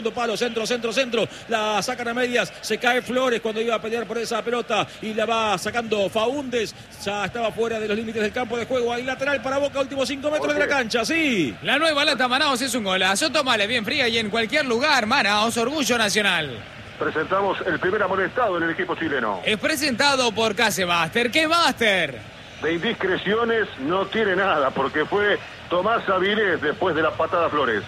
Palo, centro, la sacan a medias, se cae Flores cuando iba a pelear por esa pelota y la va sacando Faúndez, ya estaba fuera de los límites del campo de juego, ahí lateral para Boca, últimos 5 metros de la cancha, sí. La nueva lata Manaos es un golazo, tómale bien fría y en cualquier lugar, Manaos, orgullo nacional. Presentamos el primer amonestado en el equipo chileno. Es presentado por Casemaster. ¿Qué Master? De indiscreciones no tiene nada, porque fue Tomás Avilés después de la patada Flores.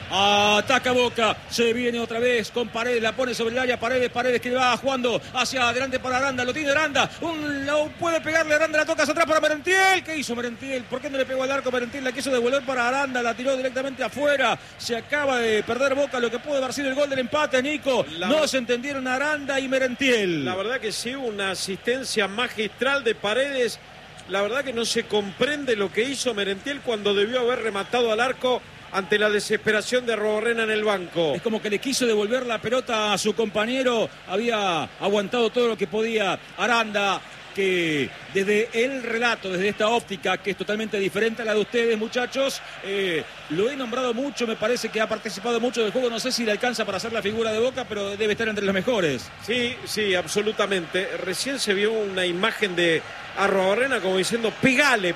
Ataca Boca, se viene otra vez con Paredes, la pone sobre el área, Paredes que va jugando hacia adelante para Aranda, lo tiene Aranda, no puede pegarle Aranda, la toca hacia atrás para Merentiel. ¿Qué hizo Merentiel? ¿Por qué no le pegó al arco? Merentiel la quiso devolver para Aranda, la tiró directamente afuera, se acaba de perder Boca, lo que puede haber sido el gol del empate, Nico. No se entendieron Aranda y Merentiel. La verdad que sí, una asistencia magistral de Paredes, la verdad que no se comprende lo que hizo Merentiel cuando debió haber rematado al arco ante la desesperación de Arruabarrena en el banco. Es como que le quiso devolver la pelota a su compañero, había aguantado todo lo que podía Aranda, que desde el relato, desde esta óptica que es totalmente diferente a la de ustedes, muchachos, lo he nombrado mucho, me parece que ha participado mucho del juego, no sé si le alcanza para hacer la figura de Boca, pero debe estar entre los mejores. Sí, absolutamente. Recién se vio una imagen de Arruabarrena como diciendo, pegale.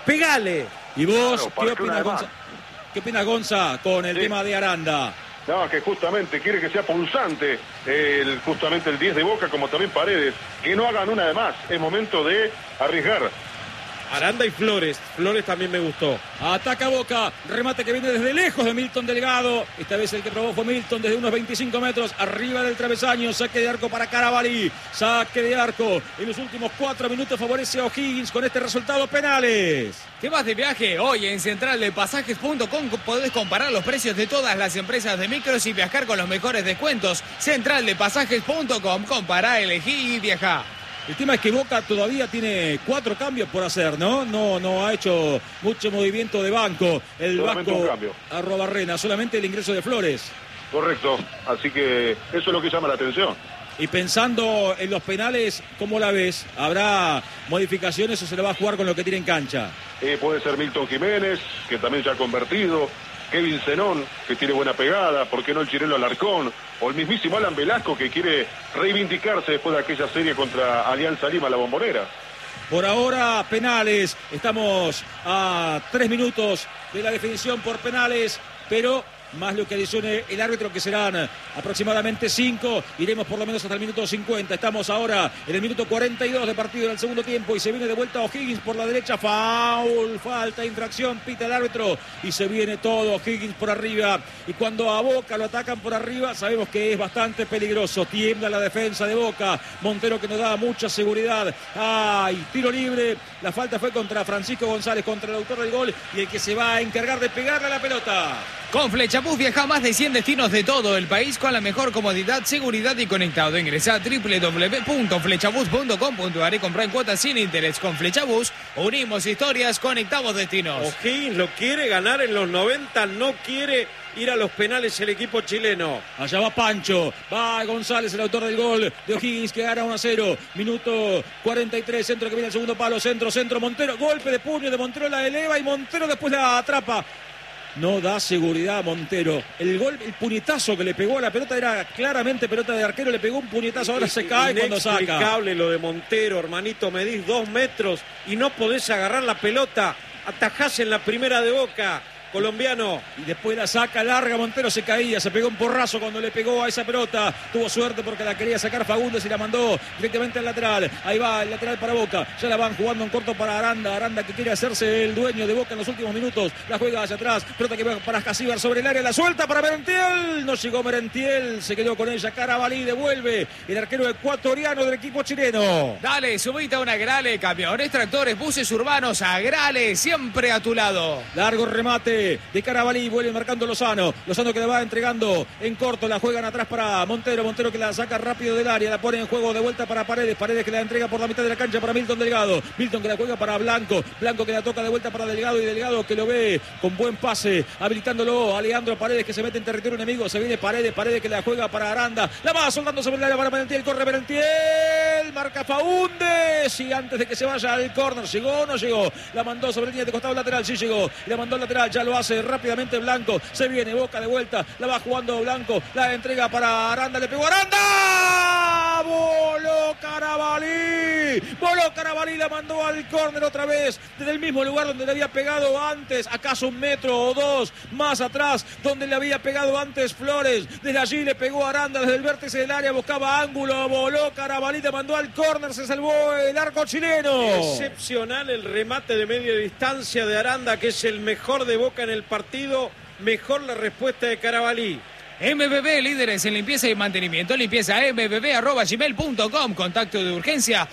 ¿Y vos qué opinas, Gonza? ¿Qué opinas, Gonza, con el tema de Aranda? No, que justamente quiere que sea pulsante justamente el 10 de Boca, como también Paredes. Que no hagan una de más. Es momento de arriesgar. Aranda y Flores también me gustó. Ataca Boca, remate que viene desde lejos de Milton Delgado. Esta vez el que probó fue Milton desde unos 25 metros, arriba del travesaño. Saque de arco para Carabalí. Saque de arco. En los últimos 4 minutos favorece a O'Higgins con este resultado, penales. ¿Qué vas de viaje? Hoy en centraldepasajes.com podés comparar los precios de todas las empresas de micros y viajar con los mejores descuentos. Centraldepasajes.com, compará, elegí y viajá. El tema es que Boca todavía tiene 4 cambios por hacer, ¿no? No ha hecho mucho movimiento de banco. El solamente vasco un cambio. Arruabarrena, solamente el ingreso de Flores. Correcto, así que eso es lo que llama la atención. Y pensando en los penales, ¿cómo la ves? ¿Habrá modificaciones o se le va a jugar con lo que tiene en cancha? Puede ser Milton Jiménez, que también ya ha convertido. Kevin Zenón, que tiene buena pegada. ¿Por qué no el chileno Alarcón? O el mismísimo Alan Velasco, que quiere reivindicarse después de aquella serie contra Alianza Lima, la Bombonera. Por ahora, penales. Estamos a 3 minutos de la definición por penales, pero más lo que adicione el árbitro, que serán aproximadamente 5. Iremos por lo menos hasta el minuto 50. Estamos ahora en el minuto 42 de partido en el segundo tiempo y se viene de vuelta O'Higgins por la derecha. Foul, falta, infracción, pita el árbitro y se viene todo O'Higgins por arriba. Y cuando a Boca lo atacan por arriba, sabemos que es bastante peligroso. Tiembla la defensa de Boca. Montero, que nos da mucha seguridad. ¡Ay! Tiro libre. La falta fue contra Francisco González, contra el autor del gol y el que se va a encargar de pegarle a la pelota. Con Flechabús viaja a más de 100 destinos de todo el país con la mejor comodidad, seguridad y conectado. Ingresa a www.flechabús.com.ar y compra en cuotas sin interés. Con Flechabús unimos historias, conectamos destinos. O'Higgins lo quiere ganar en los 90, no quiere ir a los penales el equipo chileno. Allá va Pancho, va González, el autor del gol de O'Higgins, que gana 1-0. Minuto 43, centro que viene al segundo palo, centro, Montero, golpe de puño de Montero, la eleva y Montero después la atrapa. No da seguridad a Montero. El gol, el puñetazo que le pegó a la pelota era claramente pelota de arquero. Le pegó un puñetazo, ahora se cae cuando saca. Inexplicable lo de Montero, hermanito. Medís 2 metros y no podés agarrar la pelota. Atajás en la primera de Boca, colombiano. Y después la saca larga, Montero se caía, se pegó un porrazo cuando le pegó a esa pelota. Tuvo suerte porque la quería sacar Fagundes y la mandó directamente al lateral. Ahí va el lateral para Boca. Ya la van jugando en corto para Aranda. Aranda, que quiere hacerse el dueño de Boca en los últimos minutos. La juega hacia atrás. Pelota que va para Casíbar sobre el área. La suelta para Merentiel. No llegó Merentiel. Se quedó con ella. Carabalí devuelve. El arquero ecuatoriano del equipo chileno. Dale, subite a una Agrale. Camiones, tractores, buses urbanos. Agrale, siempre a tu lado. Largo remate de Carabalí, vuelve marcando Lozano que la va entregando en corto, la juegan atrás para Montero que la saca rápido del área, la pone en juego de vuelta para Paredes que la entrega por la mitad de la cancha para Milton Delgado, que la juega para Blanco que la toca de vuelta para Delgado y Delgado que lo ve con buen pase, habilitándolo a Leandro Paredes, que se mete en territorio enemigo, se viene Paredes que la juega para Aranda, la va soltando sobre el área para Merentiel, corre Merentiel, marca Faúndez. Y antes de que se vaya al córner, ¿llegó o no llegó? La mandó sobre línea de costado lateral, sí llegó. La mandó al lateral, ya lo hace rápidamente Blanco. Se viene Boca de vuelta, la va jugando Blanco. La entrega para Aranda, le pegó Aranda. Voló Carabalí, la mandó al córner otra vez. Desde el mismo lugar donde le había pegado antes. Acaso 1 metro o 2 más atrás, donde le había pegado antes Flores. Desde allí le pegó Aranda desde el vértice del área, buscaba ángulo, voló Carabalí, le mandó al córner, se salvó el arco chileno. Excepcional el remate de media distancia de Aranda, que es el mejor de Boca en el partido. Mejor la respuesta de Carabalí. MBB, líderes en limpieza y mantenimiento. Limpieza mbb@gmail.com. Contacto de urgencia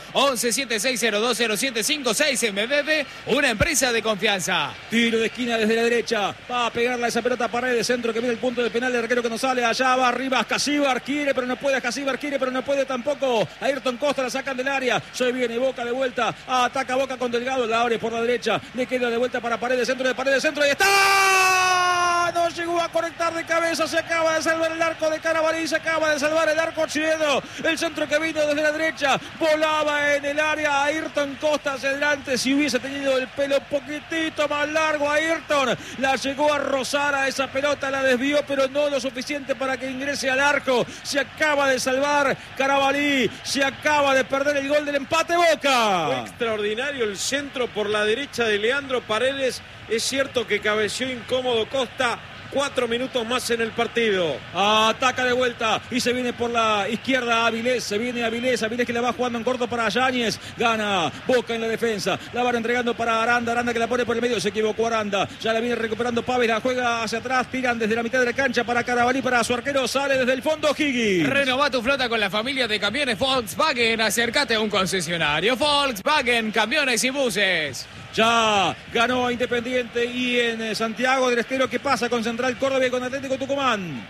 1176020756. MBB, una empresa de confianza. Tiro de esquina desde la derecha. Va a pegarle a esa pelota a Paredes. Centro que viene el punto de penal. El arquero que no sale. Allá va arriba. Casíbar quiere, pero no puede. Casíbar quiere, pero no puede tampoco. Ayrton Costa la sacan del área. Se viene Boca de vuelta. Ataca Boca con Delgado. La abre por la derecha. Le queda de vuelta para Paredes. Centro de Paredes. Centro. ¡Ahí está! No llegó a conectar de cabeza. Se acaba de salvar el arco de Carabalí, se acaba de salvar el arco chileno. El centro que vino desde la derecha volaba en el área. Ayrton Costa hacia adelante. Si hubiese tenido el pelo un poquitito más largo, Ayrton la llegó a rozar a esa pelota, la desvió, pero no lo suficiente para que ingrese al arco. Se acaba de salvar Carabalí, se acaba de perder el gol del empate Boca. Fue extraordinario el centro por la derecha de Leandro Paredes. Es cierto que cabeció incómodo Costa. 4 minutos más en el partido. Ataca de vuelta y se viene por la izquierda Avilés. Se viene Avilés que la va jugando en corto para Yáñez. Gana Boca en la defensa. La van entregando para Aranda. Aranda que la pone por el medio. Se equivocó Aranda. Ya la viene recuperando Pávez. La juega hacia atrás. Tiran desde la mitad de la cancha para Carabalí. Para su arquero. Sale desde el fondo Higgins. Renová tu flota con la familia de camiones Volkswagen. Acércate a un concesionario. Volkswagen, camiones y buses. Ya ganó Independiente y en Santiago del Estero, ¿qué pasa con Central Córdoba y con Atlético Tucumán?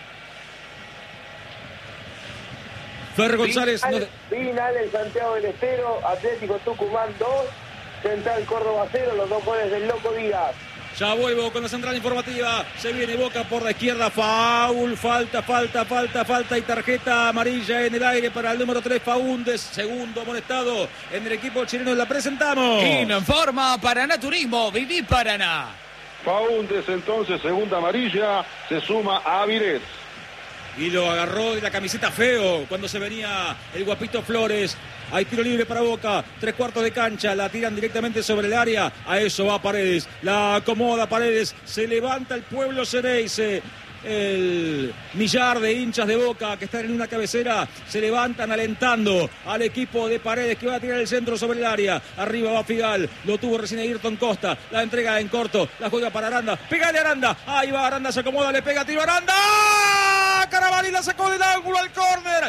Fer González. Final en Santiago del Estero, Atlético Tucumán 2, Central Córdoba 0, los 2 goles del Loco Díaz. Ya vuelvo con la central informativa. Se viene Boca por la izquierda. Faul, falta y tarjeta amarilla en el aire para el número 3, Faúndez. Segundo amonestado en el equipo chileno. La presentamos. Informa Paraná Turismo. Viví Paraná. Faúndez entonces, segunda amarilla. Se suma a Avilés. Y lo agarró de la camiseta feo cuando se venía el guapito Flores. Hay tiro libre para Boca, 3/4 de cancha, la tiran directamente sobre el área. A eso va Paredes, la acomoda Paredes, se levanta el pueblo Xereyce. El millar de hinchas de Boca que están en una cabecera se levantan alentando al equipo de Paredes que va a tirar el centro sobre el área. Arriba va Figal, lo tuvo recién Ayrton Costa, la entrega en corto, la juega para Aranda, pégale Aranda, ahí va Aranda, se acomoda, le pega, tiro Aranda. Carabalí la sacó del ángulo al córner,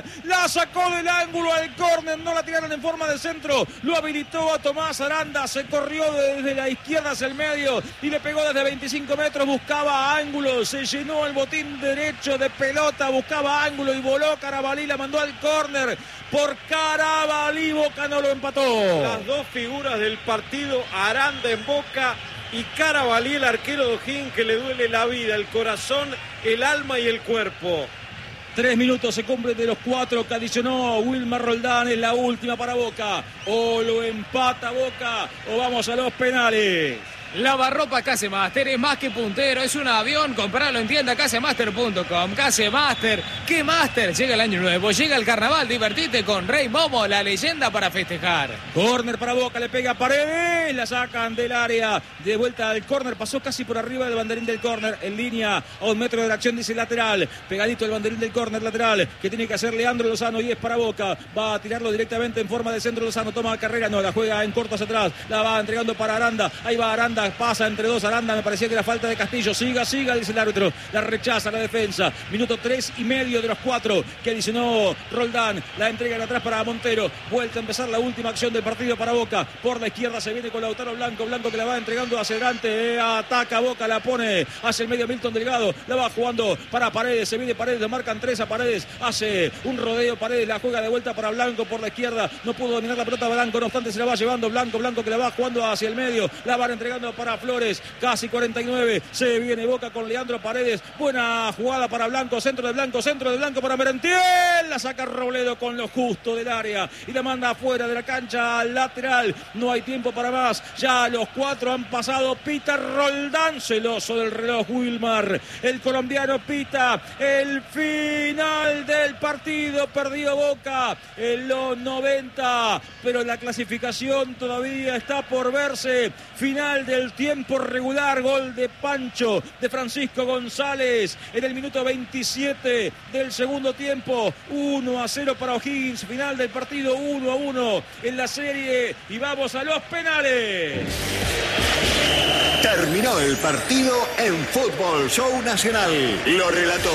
no la tiraron en forma de centro, lo habilitó a Tomás Aranda, se corrió desde la izquierda hacia el medio y le pegó desde 25 metros, buscaba ángulo, se llenó el botín derecho de pelota, buscaba ángulo y voló Carabalí, la mandó al córner. Por Carabalí, Boca no lo empató. Las dos figuras del partido, Aranda en Boca y Carabalí, el arquero de O'Higgins, que le duele la vida, el corazón, el alma y el cuerpo. 3 minutos se cumplen de los 4 que adicionó Wilmar Roldán. Es la última para Boca. O lo empata Boca o vamos a los penales. Lavarropa Casemaster es más que puntero, es un avión, compralo en tienda casemaster.com. Casemaster, ¿qué Master? Llega el año nuevo, llega el carnaval, divertite con Rey Momo, la leyenda para festejar. Córner para Boca, le pega a Paredes, la sacan del área, de vuelta al córner, pasó casi por arriba del banderín del córner, en línea a 1 metro de la acción, dice lateral, pegadito el banderín del córner lateral, que tiene que hacer Leandro Lozano y es para Boca, va a tirarlo directamente en forma de centro Lozano, toma carrera, no, la juega en corto hacia atrás, la va entregando para Aranda, ahí va Aranda, pasa entre dos Aranda, me parecía que era falta de Castillo, siga, dice el árbitro, la rechaza la defensa, minuto 3,5 de los 4 que adicionó Roldán, la entrega de atrás para Montero, vuelta a empezar la última acción del partido para Boca, por la izquierda se viene con Lautaro Blanco que la va entregando hacia adelante, ataca Boca, la pone hacia el medio Milton Delgado, la va jugando para Paredes, se viene Paredes, le marcan 3 a Paredes, hace un rodeo Paredes, la juega de vuelta para Blanco por la izquierda, no pudo dominar la pelota Blanco, no obstante se la va llevando Blanco que la va jugando hacia el medio, la van entregando tocando para Flores, casi 49, se viene Boca con Leandro Paredes, buena jugada para Blanco, centro de Blanco para Merentiel, la saca Robledo con lo justo del área y la manda afuera de la cancha al lateral, no hay tiempo para más, ya los 4 han pasado, pita Roldán, celoso del reloj Wilmar, el colombiano pita el final del partido, perdió Boca en los 90, pero la clasificación todavía está por verse. Final del tiempo regular, gol de Pancho, de Francisco González en el minuto 27 del segundo tiempo, 1-0 para O'Higgins, final del partido 1-1 en la serie y vamos a los penales. Terminó el partido en Fútbol Show Nacional. Lo relató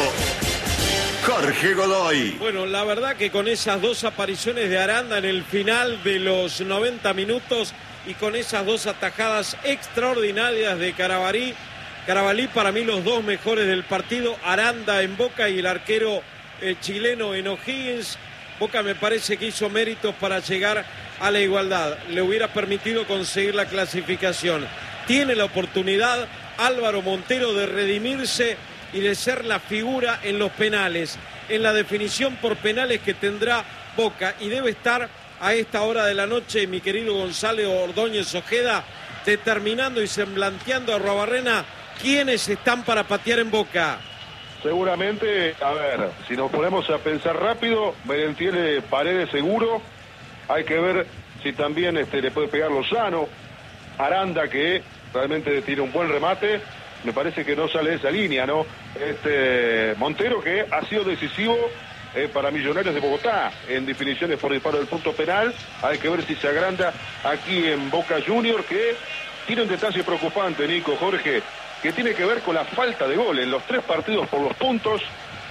Jorge Godoy. Bueno, la verdad que con esas 2 apariciones de Aranda en el final de los 90 minutos y con esas 2 atajadas extraordinarias de Carabalí, para mí los 2 mejores del partido, Aranda en Boca y el arquero chileno en O'Higgins. Boca me parece que hizo méritos para llegar a la igualdad, le hubiera permitido conseguir la clasificación. Tiene la oportunidad Álvaro Montero de redimirse y de ser la figura en los penales, en la definición por penales que tendrá Boca, y debe estar a esta hora de la noche mi querido Gonzalo Ordóñez Ojeda determinando y semblanteando a Arruabarrena quiénes están para patear en Boca. Seguramente, a ver, si nos ponemos a pensar rápido, Merentiel Paredes seguro, hay que ver si también le puede pegar Lozano, Aranda que realmente tiene un buen remate, me parece que no sale de esa línea, ¿no? Montero que ha sido decisivo para Millonarios de Bogotá en definiciones por disparo del punto penal, hay que ver si se agranda aquí en Boca Junior, que tiene un detalle preocupante, Nico, Jorge, que tiene que ver con la falta de goles. En los 3 partidos por los puntos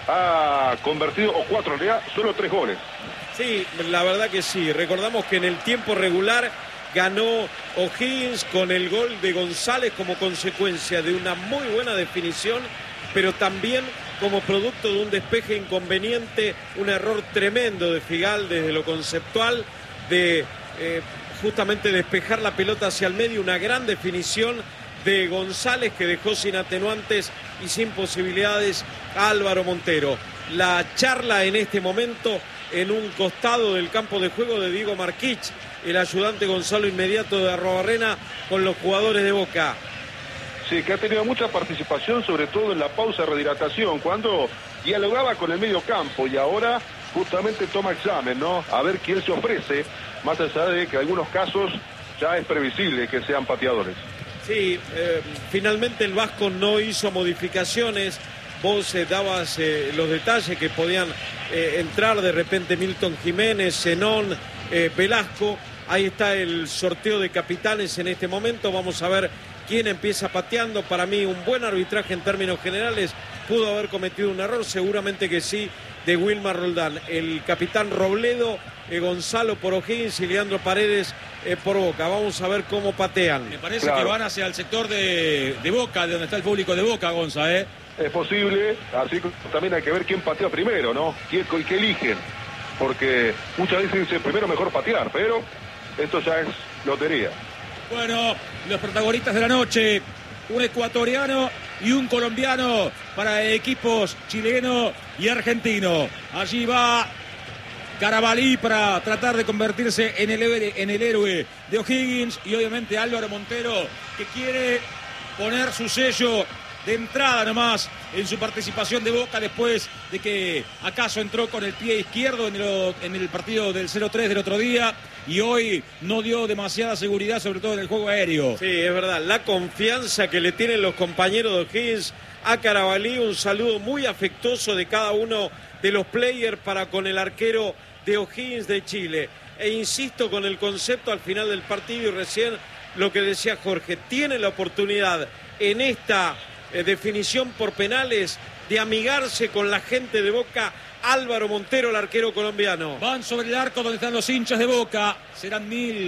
ha convertido, o 4 en realidad, solo 3 goles. Sí, la verdad que sí. Recordamos que en el tiempo regular ganó O'Higgins con el gol de González como consecuencia de una muy buena definición, pero también como producto de un despeje inconveniente, un error tremendo de Figal desde lo conceptual, de justamente despejar la pelota hacia el medio, una gran definición de González que dejó sin atenuantes y sin posibilidades a Álvaro Montero. La charla en este momento en un costado del campo de juego de Diego Marquich, el ayudante Gonzalo inmediato de Arruabarrena con los jugadores de Boca. Sí, que ha tenido mucha participación, sobre todo en la pausa de rehidratación, cuando dialogaba con el medio campo y ahora justamente toma examen, ¿no? A ver quién se ofrece, más allá de que en algunos casos ya es previsible que sean pateadores. Sí, finalmente el Vasco no hizo modificaciones. Vos dabas los detalles que podían entrar de repente Milton Jiménez, Zenón, Velasco. Ahí está el sorteo de capitanes en este momento. Vamos a ver quién empieza pateando. Para mí un buen arbitraje en términos generales. Pudo haber cometido un error, seguramente que sí, de Wilmar Roldán. El capitán Robledo, Gonzalo por O'Higgins y Leandro Paredes por Boca. Vamos a ver cómo patean. Me parece que van hacia el sector de Boca, de donde está el público de Boca, Gonza, ¿eh? Es posible, así que también hay que ver quién patea primero, ¿no? ¿Qué eligen? Porque muchas veces dicen primero mejor patear, pero esto ya es lotería. Bueno, los protagonistas de la noche, un ecuatoriano y un colombiano para equipos chileno y argentino. Allí va Carabalí para tratar de convertirse en el héroe de O'Higgins y obviamente Álvaro Montero, que quiere poner su sello de entrada nomás en su participación de Boca después de que acaso entró con el pie izquierdo en el partido del 0-3 del otro día y hoy no dio demasiada seguridad, sobre todo en el juego aéreo. Sí, es verdad, la confianza que le tienen los compañeros de O'Higgins a Carabalí, un saludo muy afectuoso de cada uno de los players para con el arquero de O'Higgins de Chile. E insisto con el concepto al final del partido y recién lo que decía Jorge, tiene la oportunidad en esta definición por penales de amigarse con la gente de Boca. Álvaro Montero, el arquero colombiano. Van sobre el arco donde están los hinchas de Boca. Serán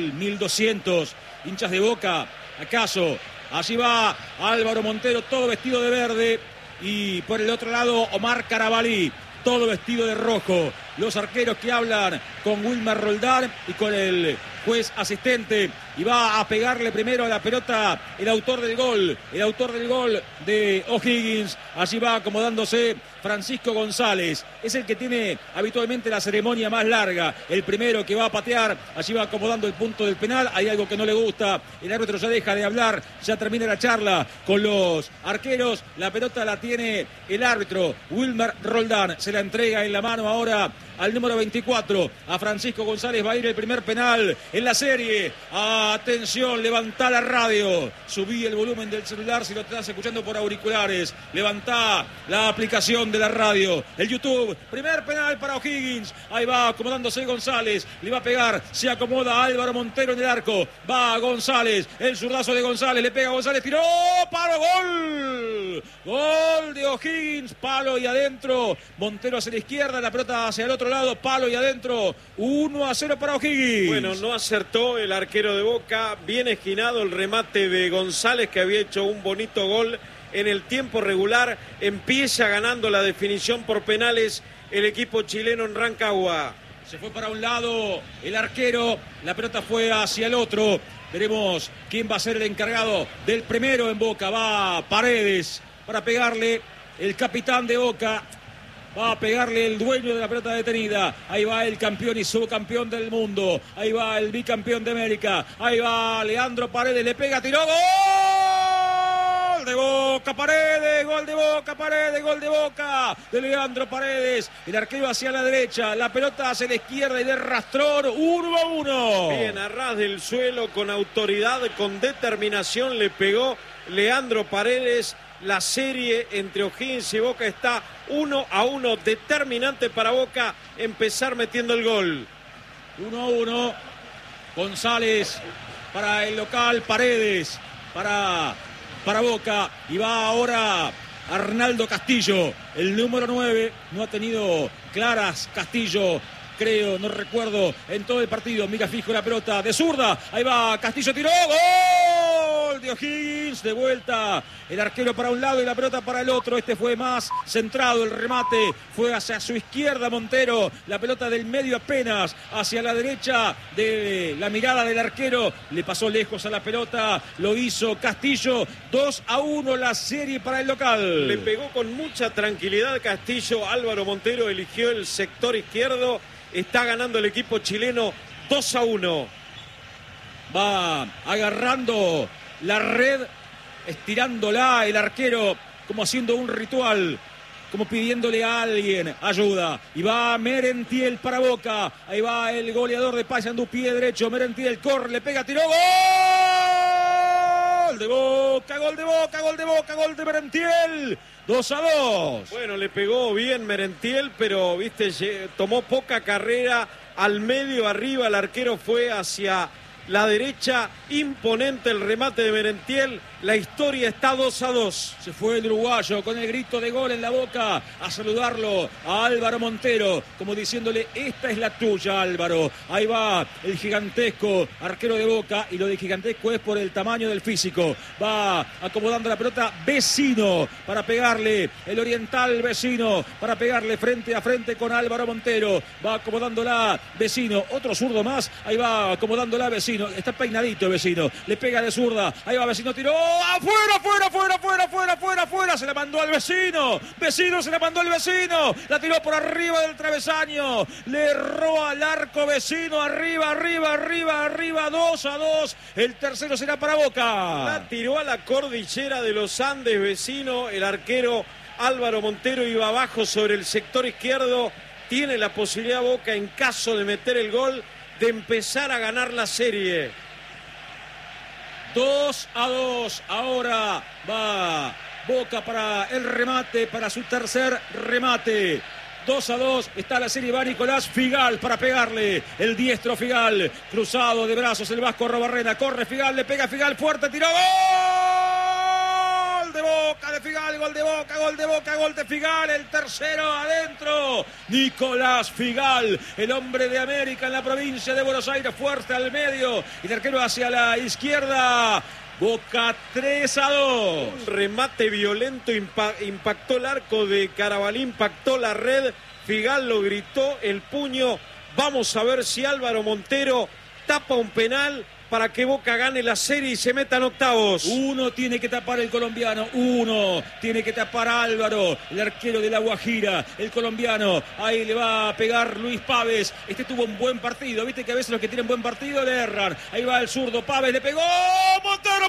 1.200 hinchas de Boca. ¿Acaso? Allí va Álvaro Montero, todo vestido de verde. Y por el otro lado, Omar Carabalí, todo vestido de rojo. Los arqueros que hablan con Wilmar Roldán y con el juez asistente, y va a pegarle primero a la pelota el autor del gol de O'Higgins. Allí va acomodándose Francisco González, es el que tiene habitualmente la ceremonia más larga, el primero que va a patear. Allí va acomodando el punto del penal. Hay algo que no le gusta, el árbitro ya deja de hablar, ya termina la charla con los arqueros. La pelota la tiene el árbitro Wilmer Roldán, se la entrega en la mano ahora al número 24, a Francisco González. Va a ir el primer penal en la serie. Atención, levantá la radio, subí el volumen del celular si lo estás escuchando por auriculares, levantá la aplicación de la radio, el YouTube. Primer penal para O'Higgins. Ahí va acomodándose González, le va a pegar, se acomoda Álvaro Montero en el arco, va González, el zurdazo de González, le pega González, tiró, palo, gol de O'Higgins, palo y adentro. Montero hacia la izquierda, la pelota hacia el otro lado, palo y adentro. 1-0 para O'Higgins. Bueno, no acertó el arquero de Boca, bien esquinado el remate de González, que había hecho un bonito gol en el tiempo regular. Empieza ganando la definición por penales el equipo chileno en Rancagua. Se fue para un lado el arquero, la pelota fue hacia el otro. Veremos quién va a ser el encargado del primero en Boca. Va Paredes para pegarle, el capitán de Boca. Va a pegarle el dueño de la pelota detenida. Ahí va el campeón y subcampeón del mundo. Ahí va el bicampeón de América. Ahí va Leandro Paredes. Le pega, tiró. ¡Gol de Boca! Paredes. Gol de Boca. Paredes. Gol de Boca. De Leandro Paredes. El arquero hacia la derecha. La pelota hacia la izquierda y de rastrón. 1-1. Bien, a ras del suelo, con autoridad, con determinación le pegó Leandro Paredes. La serie entre O'Higgins y Boca está 1-1, determinante para Boca empezar metiendo el gol. 1-1, González para el local, Paredes para Boca, y va ahora Arnaldo Castillo, el número 9, no ha tenido claras Castillo, creo, no recuerdo, en todo el partido. Mira fijo la pelota de zurda, ahí va Castillo, tiró, gol de O'Higgins, de vuelta el arquero para un lado y la pelota para el otro. Este fue más centrado, el remate fue hacia su izquierda Montero, la pelota del medio apenas hacia la derecha de la mirada del arquero, le pasó lejos a la pelota, lo hizo Castillo. 2-1 la serie para el local. Le pegó con mucha tranquilidad Castillo. Álvaro Montero eligió el sector izquierdo. Está ganando el equipo chileno 2-1. Va agarrando la red, estirándola el arquero, como haciendo un ritual, como pidiéndole a alguien ayuda. Y va Merentiel para Boca. Ahí va el goleador de Paysandú, pie derecho. Merentiel corre, le pega, tiró, gol de Boca, gol de Boca, gol de Boca, gol de Merentiel. 2-2. Bueno, le pegó bien Merentiel, pero viste, tomó poca carrera al medio, arriba. El arquero fue hacia la derecha. Imponente el remate de Merentiel. La historia está 2-2. Se fue el uruguayo con el grito de gol en la boca a saludarlo a Álvaro Montero, como diciéndole: esta es la tuya, Álvaro. Ahí va el gigantesco arquero de Boca, y lo de gigantesco es por el tamaño del físico. Va acomodando la pelota Vecino para pegarle, el oriental Vecino para pegarle frente a frente con Álvaro Montero. Va acomodándola Vecino, otro zurdo más. Ahí va acomodándola Vecino, está peinadito Vecino, le pega de zurda. Ahí va Vecino, tiró. ¡Afuera, afuera! Se la mandó al Vecino. Vecino se la mandó al Vecino. La tiró por arriba del travesaño. Le erró al arco Vecino. Arriba. 2-2. El tercero será para Boca. La tiró a la cordillera de los Andes Vecino. El arquero Álvaro Montero iba abajo sobre el sector izquierdo. Tiene la posibilidad Boca, en caso de meter el gol, de empezar a ganar la serie. 2-2, ahora va Boca para el remate, para su tercer remate. 2-2, está la serie, va Nicolás Figal para pegarle, el diestro Figal, cruzado de brazos el vasco Robarrena, corre Figal, le pega Figal, fuerte, tiró, ¡gol de Boca de Figal! Gol de Boca, gol de Figal, el tercero adentro. Nicolás Figal, el hombre de América en la provincia de Buenos Aires, fuerte al medio, y el arquero hacia la izquierda. Boca 3-2. Un remate violento, impactó el arco de Carabalí, impactó la red. Figal lo gritó, el puño. Vamos a ver si Álvaro Montero tapa un penal para que Boca gane la serie y se meta en octavos. Uno tiene que tapar el colombiano, uno tiene que tapar a Álvaro, el arquero de La Guajira, el colombiano. Ahí le va a pegar Luis Pávez. Este tuvo un buen partido, viste que a veces los que tienen buen partido le erran. Ahí va el zurdo, Pávez le pegó. Montero.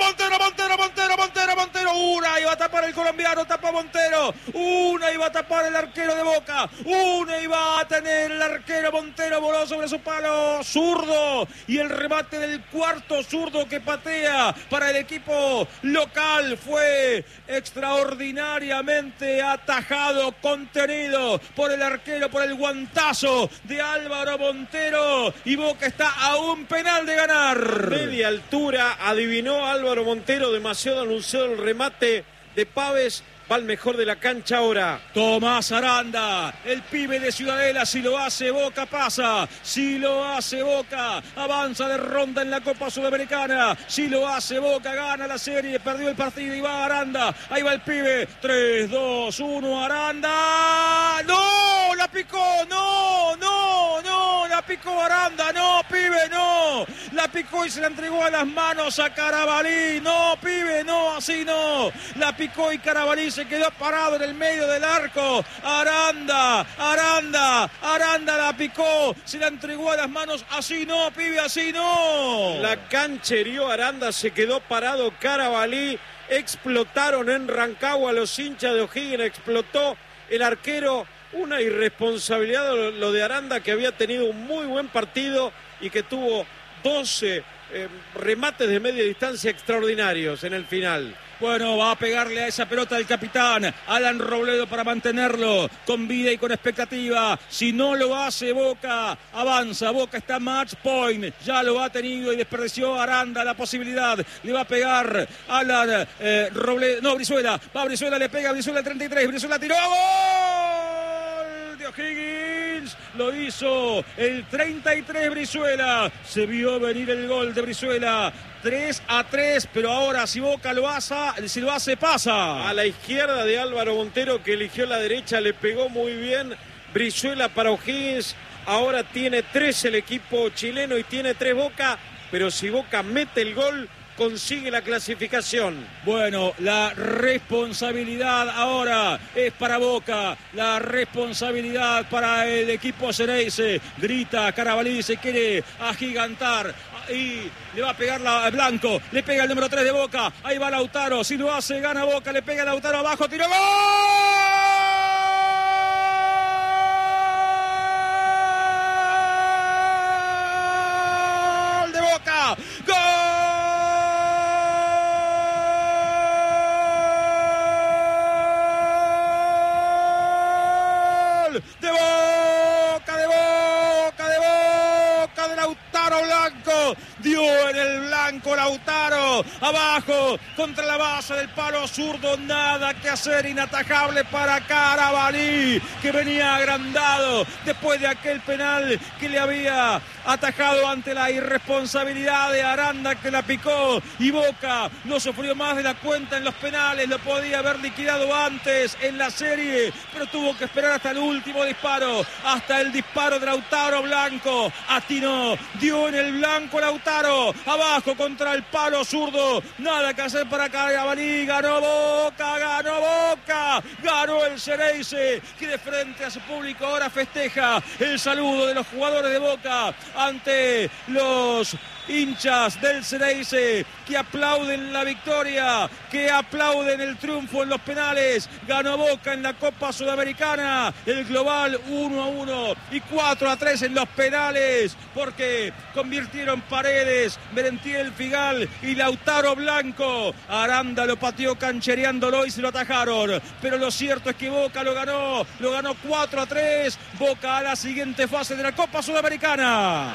Una iba a tapar el colombiano, tapó Montero. Una iba a tapar el arquero de Boca. Una iba a tener el arquero Montero, voló sobre su palo zurdo. Y el remate del cuarto zurdo que patea para el equipo local fue extraordinariamente atajado, contenido por el arquero, por el guantazo de Álvaro Montero. Y Boca está a un penal de ganar. Media altura, adivinó Álvaro Montero, demasiado anunció el remate de Pávez. Va el mejor de la cancha ahora. Tomás Aranda, el pibe de Ciudadela. Si lo hace Boca pasa. Si lo hace Boca avanza de ronda en la Copa Sudamericana. Si lo hace Boca gana la serie. Perdió el partido y va Aranda. Ahí va el pibe. 3, 2, 1 Aranda. ¡No! ¡La picó! ¡No! La picó Aranda. ¡No, pibe! ¡No! La picó y se la entregó a las manos a Carabalí. ¡No, pibe! ¡No! Así no. La picó y Carabalí se quedó parado en el medio del arco. Aranda la picó, se la entregó a las manos. Así no, pibe, así no. La cancherió Aranda, se quedó parado Carabalí. Explotaron en Rancagua los hinchas de O'Higgins, explotó el arquero. Una irresponsabilidad lo de Aranda, que había tenido un muy buen partido y que tuvo 12 remates de media distancia extraordinarios en el final. Bueno, va a pegarle a esa pelota el capitán Alan Robledo para mantenerlo con vida y con expectativa. Si no lo hace Boca, avanza. Boca está match point. Ya lo ha tenido y desperdició Aranda la posibilidad. Le va a pegar Alan Robledo. No, Brizuela. Va Brizuela, le pega Brizuela el 33. Brizuela tiró. ¡Gol de O'Higgins! Lo hizo el 33 Brizuela. Se vio venir el gol de Brizuela. 3-3, pero ahora si Boca lo hace, pasa. A la izquierda de Álvaro Montero, que eligió la derecha, le pegó muy bien Brizuela para O'Higgins. Ahora tiene 3 el equipo chileno y tiene 3 Boca, pero si Boca mete el gol, consigue la clasificación. Bueno, la responsabilidad ahora es para Boca, la responsabilidad para el equipo Xereyce. Grita Carabalí, se quiere agigantar y le va a pegar Blanco, le pega el número 3 de Boca. Ahí va Lautaro, si lo hace gana Boca, le pega Lautaro abajo, tiró, ¡gol! De Boca, ¡gol! De Lautaro Blanco, dio en el blanco Lautaro, abajo, contra la base del palo zurdo, nada que hacer, inatajable para Carabalí, que venía agrandado después de aquel penal que le había atajado ante la irresponsabilidad de Aranda, que la picó, y Boca no sufrió más de la cuenta en los penales, lo podía haber liquidado antes en la serie, pero tuvo que esperar hasta el último disparo, hasta el disparo de Lautaro Blanco. Atinó, dio en el blanco Lautaro, abajo contra el palo zurdo, nada que hacer para Carabalí. Ganó Boca, ganó el Xereyce, que de frente a su público ahora festeja el saludo de los jugadores de Boca ante los hinchas del Xereyce, que aplauden la victoria, que aplauden el triunfo en los penales. Ganó Boca en la Copa Sudamericana, el global 1-1 y 4-3 en los penales, porque convirtieron Paredes, Merentiel, Figal y Lautaro Blanco. Aranda lo pateó canchereándolo y se lo atajaron, pero lo cierto es que Boca lo ganó 4-3. Boca a la siguiente fase de la Copa Sudamericana.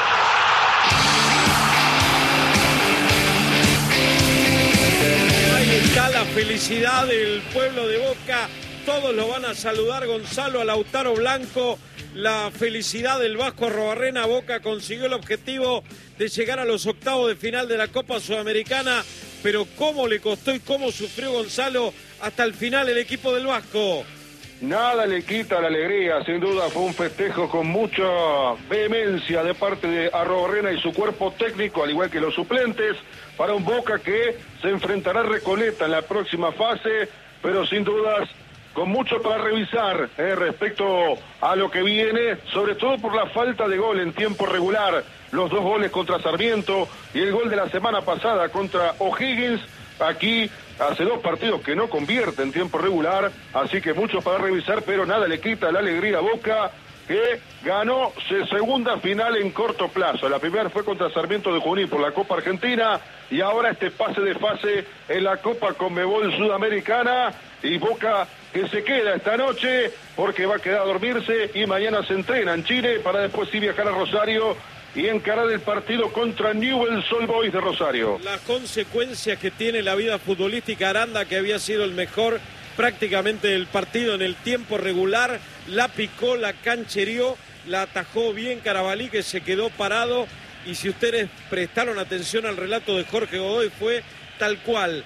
Ahí está la felicidad del pueblo de Boca. Todos lo van a saludar. Gonzalo a Lautaro Blanco. La felicidad del Vasco Arrobarrena. Boca consiguió el objetivo de llegar a los octavos de final de la Copa Sudamericana. Pero cómo le costó y cómo sufrió Gonzalo hasta el final el equipo del Vasco. nada le quita la alegría. Sin duda fue un festejo con mucha vehemencia de parte de Arrobarrena y su cuerpo técnico, al igual que los suplentes, para un Boca que se enfrentará a Recoleta en la próxima fase, pero sin dudas con mucho para revisar respecto a lo que viene, sobre todo por la falta de gol en tiempo regular, los 2 goles contra Sarmiento y el gol de la semana pasada contra O'Higgins. Aquí hace 2 partidos que no convierte en tiempo regular, así que mucho para revisar, pero nada le quita la alegría a Boca, que ganó su segunda final en corto plazo. La primera fue contra Sarmiento de Junín por la Copa Argentina, y ahora este pase de fase en la Copa Conmebol Sudamericana, y Boca que se queda esta noche porque va a quedar a dormirse y mañana se entrena en Chile para después sí viajar a Rosario y encarar el partido contra Newell's Old Boys de Rosario. Las consecuencias que tiene la vida futbolística, Aranda, que había sido el mejor prácticamente del partido en el tiempo regular, la picó, la cancherió, la atajó bien Carabalí, que se quedó parado, y si ustedes prestaron atención al relato de Jorge Godoy, fue tal cual.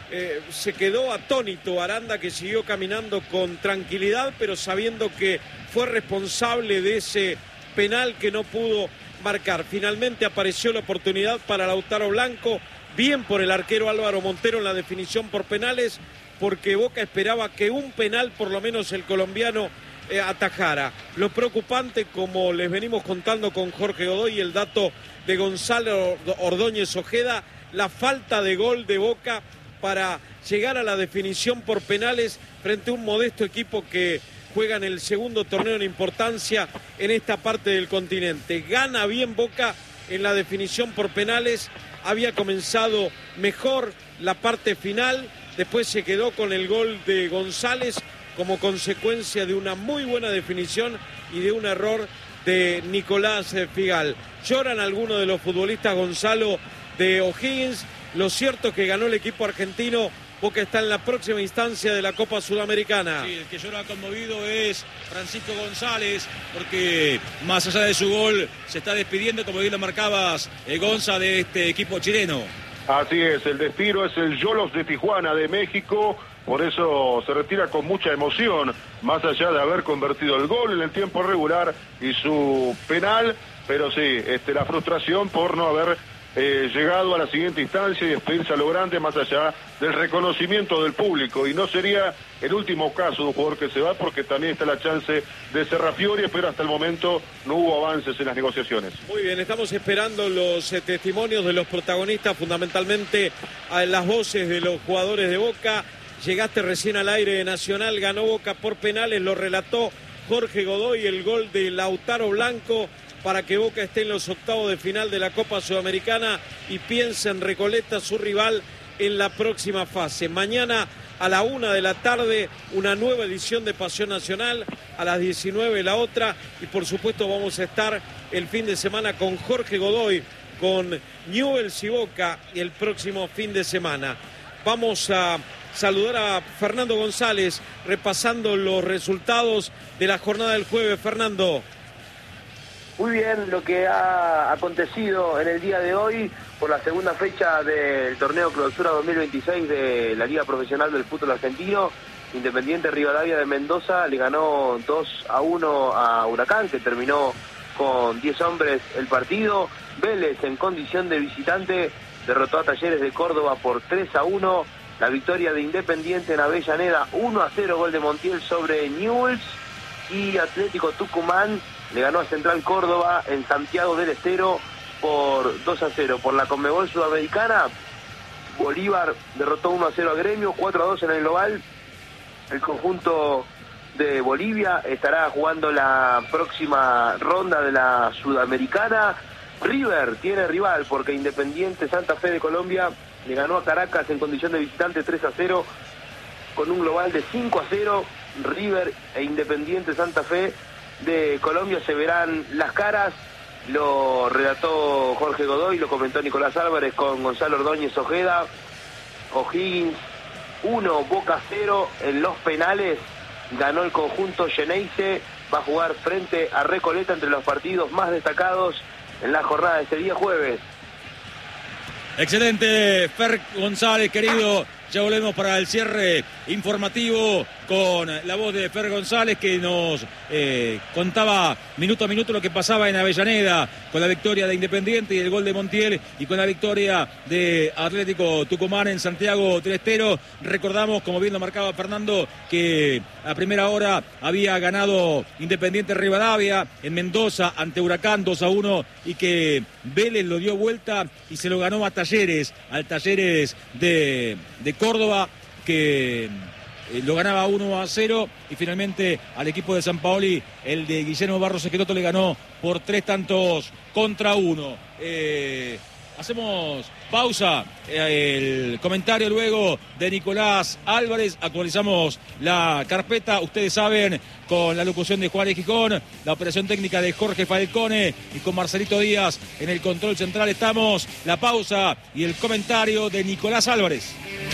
Se quedó atónito Aranda, que siguió caminando con tranquilidad, pero sabiendo que fue responsable de ese penal que no pudo marcar. Finalmente apareció la oportunidad para Lautaro Blanco, bien por el arquero Álvaro Montero en la definición por penales, porque Boca esperaba que un penal por lo menos el colombiano atajara. Lo preocupante, como les venimos contando con Jorge Godoy, el dato de Gonzalo Ordóñez Ojeda, la falta de gol de Boca para llegar a la definición por penales frente a un modesto equipo que juega en el segundo torneo en importancia en esta parte del continente. Gana bien Boca en la definición por penales, había comenzado mejor la parte final, después se quedó con el gol de González como consecuencia de una muy buena definición y de un error de Nicolás Figal. Lloran algunos de los futbolistas, Gonzalo, de O'Higgins. Lo cierto es que ganó el equipo argentino. Boca está en la próxima instancia de la Copa Sudamericana. Sí, el que llora conmovido es Francisco González, porque más allá de su gol se está despidiendo, como bien lo marcabas, Gonza, de este equipo chileno. Así es, el destino es el Xolos de Tijuana de México, por eso se retira con mucha emoción, más allá de haber convertido el gol en el tiempo regular y su penal, pero sí, la frustración por no haber llegado a la siguiente instancia y despedirse a lo grande, más allá del reconocimiento del público, y no sería el último caso de un jugador que se va, porque también está la chance de Serrafiori, pero hasta el momento no hubo avances en las negociaciones. Muy bien, estamos esperando los testimonios de los protagonistas, fundamentalmente a las voces de los jugadores de Boca. Llegaste recién al aire de Nacional, ganó Boca por penales, lo relató Jorge Godoy, el gol de Lautaro Blanco para que Boca esté en los octavos de final de la Copa Sudamericana y piensa en Recoleta, su rival, en la próxima fase. Mañana a la 1 de la tarde, una nueva edición de Pasión Nacional, a las 19 la otra, y por supuesto vamos a estar el fin de semana con Jorge Godoy, con Newell's y Boca el próximo fin de semana. Vamos a saludar a Fernando González, repasando los resultados de la jornada del jueves. Fernando. Muy bien lo que ha acontecido en el día de hoy por la segunda fecha del torneo Clausura 2026 de la Liga Profesional del Fútbol Argentino. Independiente Rivadavia de Mendoza le ganó 2-1 a Huracán, que terminó con 10 hombres el partido. Vélez, en condición de visitante, derrotó a Talleres de Córdoba por 3-1. La victoria de Independiente en Avellaneda, 1-0, gol de Montiel sobre Newell's. Y Atlético Tucumán le ganó a Central Córdoba en Santiago del Estero por 2-0. Por la Conmebol Sudamericana, Bolívar derrotó 1-0 a Gremio, 4-2 en el global. El conjunto de Bolivia estará jugando la próxima ronda de la Sudamericana. River tiene rival porque Independiente Santa Fe de Colombia le ganó a Caracas en condición de visitante 3-0 con un global de 5-0. River e Independiente Santa Fe de Colombia se verán las caras. Lo relató Jorge Godoy, lo comentó Nicolás Álvarez con Gonzalo Ordóñez Ojeda. O'Higgins 1, Boca 0 en los penales. Ganó el conjunto Geneise. Va a jugar frente a Recoleta, entre los partidos más destacados en la jornada de este día jueves. Excelente, Fer González, querido. Ya volvemos para el cierre informativo con la voz de Fer González, que nos contaba minuto a minuto lo que pasaba en Avellaneda con la victoria de Independiente y el gol de Montiel, y con la victoria de Atlético Tucumán en Santiago del Estero. Recordamos, como bien lo marcaba Fernando, que a primera hora había ganado Independiente Rivadavia en Mendoza ante Huracán 2-1, y que Vélez lo dio vuelta y se lo ganó a Talleres, al Talleres de Córdoba, que lo ganaba 1-0, y finalmente al equipo de San Paoli, el de Guillermo Barros Esqueloto, le ganó por 3-1. Hacemos pausa, el comentario luego de Nicolás Álvarez, actualizamos la carpeta, ustedes saben, con la locución de Juárez Gijón, la operación técnica de Jorge Falcone y con Marcelito Díaz en el control central. Estamos, la pausa y el comentario de Nicolás Álvarez.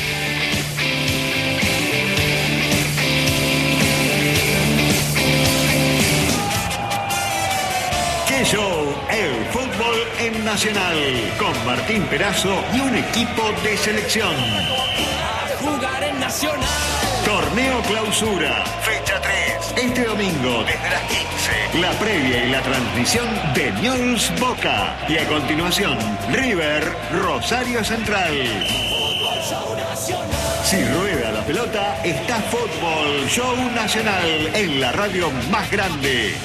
¡Qué show! El fútbol en Nacional, con Martín Perazo y un equipo de selección. Jugar en Nacional. Torneo Clausura, fecha 3. Este domingo, desde las 15. La previa y la transmisión de Newell's Boca. Y a continuación, River Rosario Central. Si rueda la pelota, está Fútbol Show Nacional en la radio más grande.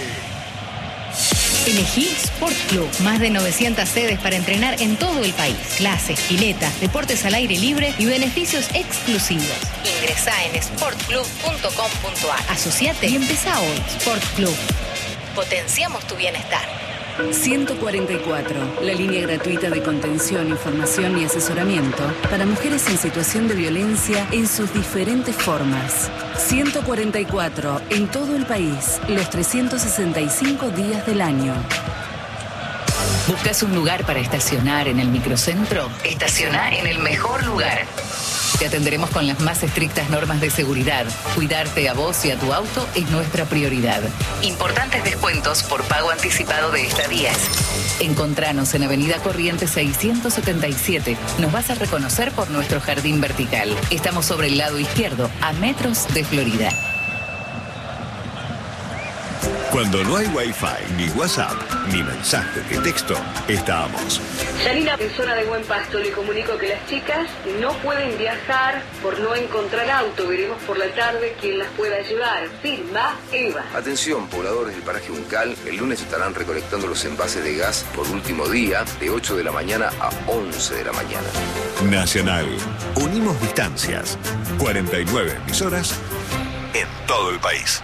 Elegí Sport Club. Más de 900 sedes para entrenar en todo el país. Clases, piletas, deportes al aire libre y beneficios exclusivos. Ingresá en sportclub.com.ar. Asociate y empezá hoy. Sport Club. Potenciamos tu bienestar. 144, la línea gratuita de contención, información y asesoramiento para mujeres en situación de violencia en sus diferentes formas. 144, en todo el país, los 365 días del año. ¿Buscas un lugar para estacionar en el microcentro? Estaciona en el mejor lugar. Te atenderemos con las más estrictas normas de seguridad. Cuidarte a vos y a tu auto es nuestra prioridad. Importantes descuentos por pago anticipado de estadías. Encontranos en Avenida Corrientes 677. Nos vas a reconocer por nuestro jardín vertical. Estamos sobre el lado izquierdo, a metros de Florida. Cuando no hay Wi-Fi, ni WhatsApp, ni mensaje de texto, estábamos. Yanina, en zona de Buen Pasto, le comunico que las chicas no pueden viajar por no encontrar auto. Veremos por la tarde quién las pueda llevar. Firma Eva. Atención, pobladores del paraje Uncal, el lunes estarán recolectando los envases de gas por último día, de 8 de la mañana a 11 de la mañana. Nacional. Unimos distancias. 49 emisoras en todo el país.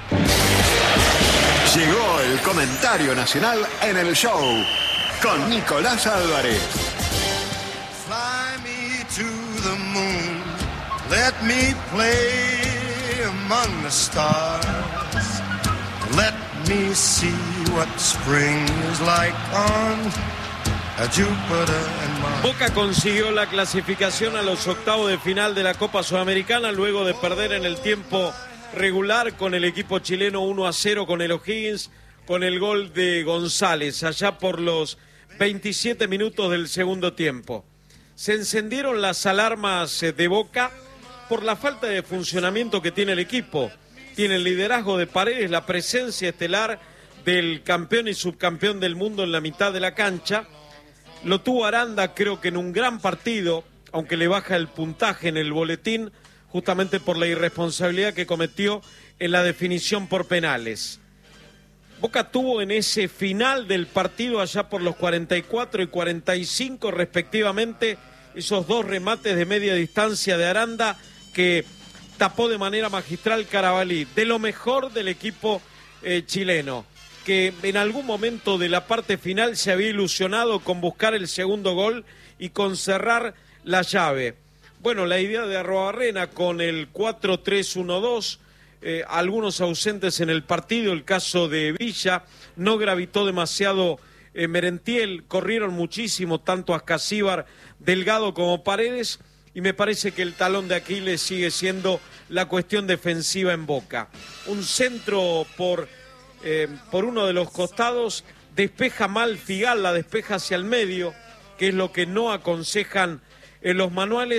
Llegó el comentario nacional en el show con Nicolás Álvarez. Fly me to the moon, let me play among the stars, let me see what spring is like on Jupiter and Mars. Boca consiguió la clasificación a los octavos de final de la Copa Sudamericana luego de perder en el tiempo regular con el equipo chileno 1-0 con el O'Higgins, con el gol de González, allá por los 27 minutos del segundo tiempo. Se encendieron las alarmas de Boca por la falta de funcionamiento que tiene el equipo. Tiene el liderazgo de Paredes, la presencia estelar del campeón y subcampeón del mundo en la mitad de la cancha. Lo tuvo Aranda, creo que en un gran partido, aunque le baja el puntaje en el boletín, justamente por la irresponsabilidad que cometió en la definición por penales. Boca tuvo en ese final del partido, allá por los 44 y 45 respectivamente, esos dos remates de media distancia de Aranda que tapó de manera magistral Carabalí, de lo mejor del equipo chileno, que en algún momento de la parte final se había ilusionado con buscar el segundo gol y con cerrar la llave. Bueno, la idea de Arruabarrena con el 4-3-1-2, algunos ausentes en el partido, el caso de Villa, no gravitó demasiado Merentiel, corrieron muchísimo, tanto Ascasíbar, Delgado como Paredes, y me parece que el talón de Aquiles sigue siendo la cuestión defensiva en Boca. Un centro por uno de los costados, despeja mal Figal, la despeja hacia el medio, que es lo que no aconsejan los manuales,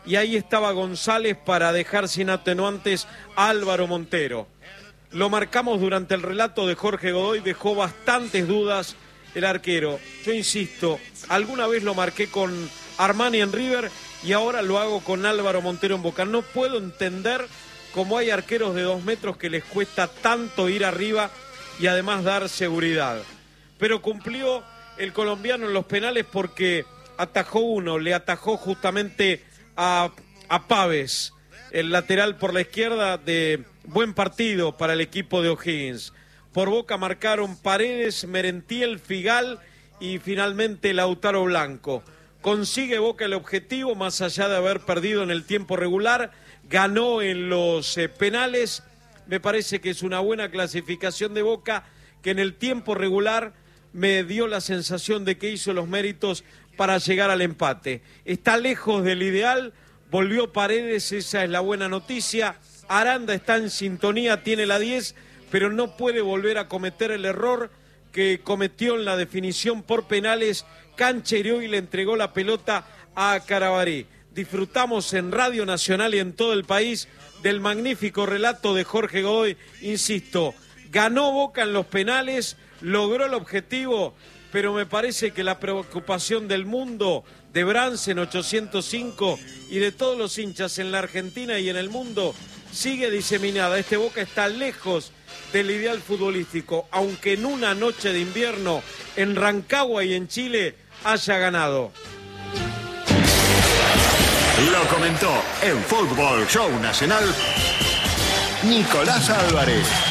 y ahí estaba González para dejar sin atenuantes a Álvaro Montero. Lo marcamos durante el relato de Jorge Godoy, dejó bastantes dudas el arquero. Yo insisto, alguna vez lo marqué con Armani en River y ahora lo hago con Álvaro Montero en Boca. No puedo entender cómo hay arqueros de 2 metros que les cuesta tanto ir arriba y además dar seguridad. Pero cumplió el colombiano en los penales porque atajó uno, le atajó justamente a Pávez, el lateral por la izquierda. De buen partido para el equipo de O'Higgins. Por Boca marcaron Paredes, Merentiel, Figal y finalmente Lautaro Blanco. Consigue Boca el objetivo, más allá de haber perdido en el tiempo regular, ganó en los penales. Me parece que es una buena clasificación de Boca, que en el tiempo regular me dio la sensación de que hizo los méritos para llegar al empate. Está lejos del ideal, volvió Paredes, esa es la buena noticia. Aranda está en sintonía, tiene la 10, pero no puede volver a cometer el error que cometió en la definición por penales. Canchereó y le entregó la pelota a Carabaré. Disfrutamos en Radio Nacional y en todo el país del magnífico relato de Jorge Godoy. Insisto, ganó Boca en los penales, logró el objetivo, pero me parece que la preocupación del mundo, de Bransen 805 y de todos los hinchas en la Argentina y en el mundo sigue diseminada. Este Boca está lejos del ideal futbolístico, aunque en una noche de invierno en Rancagua y en Chile haya ganado. Lo comentó en Fútbol Show Nacional Nicolás Álvarez.